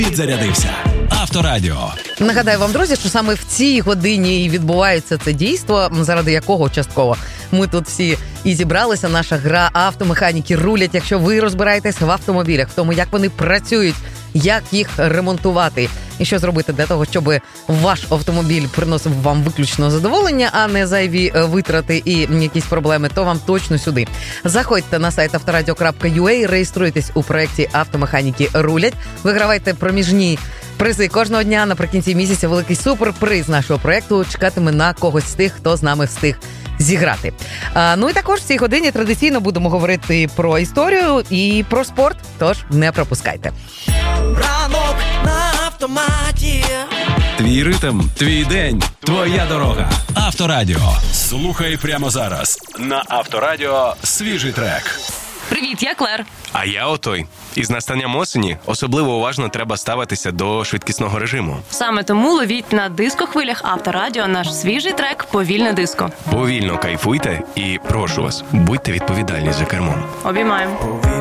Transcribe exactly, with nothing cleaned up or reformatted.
Підзарядився. Авторадіо. Нагадаю вам, друзі, що саме в цій годині і відбувається це дійство, заради якого частково ми тут всі і зібралися. Наша гра «Автомеханіки рулять». Якщо ви розбираєтесь в автомобілях, в тому, як вони працюють, як їх ремонтувати і що зробити для того, щоб ваш автомобіль приносив вам виключно задоволення, а не зайві витрати і якісь проблеми, то вам точно сюди. Заходьте на сайт авторадіо крапка ю а, реєструйтесь у проєкті «Автомеханіки рулять», вигравайте проміжні призи кожного дня. Наприкінці місяця великий суперприз нашого проєкту чекатиме на когось з тих, хто з нами встиг зіграти. А, ну і також в цій годині традиційно будемо говорити про історію і про спорт, тож не пропускайте. Ранок на автоматі. Твій ритм, твій день, твоя дорога. Авторадіо. Слухай прямо зараз. На Авторадіо свіжий трек. Привіт, я Клер. А я Отой. Із настанням осені особливо уважно треба ставитися до швидкісного режиму. Саме тому ловіть на дискохвилях Авторадіо наш свіжий трек «Повільне диско». Повільно кайфуйте і, прошу вас, будьте відповідальні за кермом. Обіймаємо.